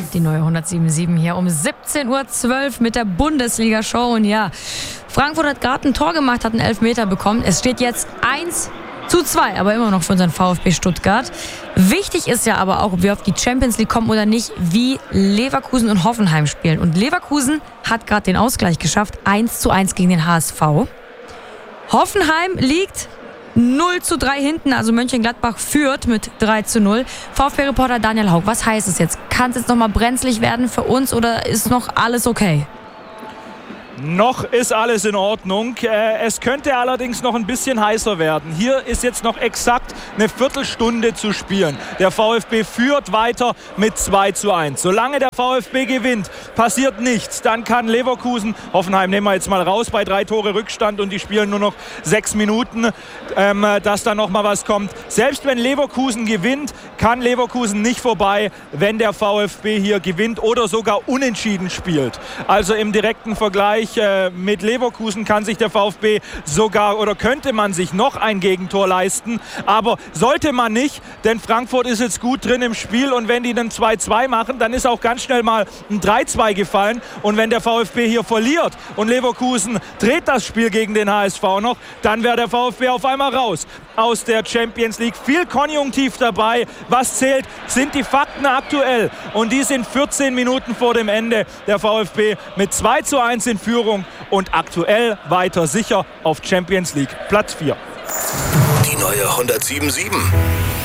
Die neue 107.7 hier um 17:12 Uhr mit der Bundesliga-Show. Und ja, Frankfurt hat gerade ein Tor gemacht, hat einen Elfmeter bekommen. Es steht jetzt 1:2, aber immer noch für unseren VfB Stuttgart. Wichtig ist ja aber auch, ob wir auf die Champions League kommen oder nicht, wie Leverkusen und Hoffenheim spielen. Und Leverkusen hat gerade den Ausgleich geschafft, 1:1 gegen den HSV. Hoffenheim liegt 0:3 hinten, also Mönchengladbach führt mit 3:0. VfB-Reporter Daniel Haug, was heißt es jetzt? Kann es jetzt nochmal brenzlig werden für uns oder ist noch alles okay? Noch ist alles in Ordnung. Es könnte allerdings noch ein bisschen heißer werden. Hier ist jetzt noch exakt eine Viertelstunde zu spielen. Der VfB führt weiter mit 2:1. Solange der VfB gewinnt, passiert nichts. Dann kann Leverkusen, Hoffenheim nehmen wir jetzt mal raus, bei 3 Tore Rückstand und die spielen nur noch 6 Minuten, dass da noch mal was kommt. Selbst wenn Leverkusen gewinnt, kann Leverkusen nicht vorbei, wenn der VfB hier gewinnt oder sogar unentschieden spielt. Also im direkten Vergleich mit Leverkusen kann sich der VfB sogar oder könnte man sich noch ein Gegentor leisten. Aber sollte man nicht, denn Frankfurt ist jetzt gut drin im Spiel und wenn die dann 2:2 machen, dann ist auch ganz schnell mal ein 3:2 gefallen. Und wenn der VfB hier verliert und Leverkusen dreht das Spiel gegen den HSV noch, dann wäre der VfB auf einmal raus aus der Champions League. Viel Konjunktiv dabei. Was zählt, sind die Fakten aktuell. Und die sind 14 Minuten vor dem Ende. Der VfB mit 2:1 in Führung und aktuell weiter sicher auf Champions League Platz 4. Die neue 107.7.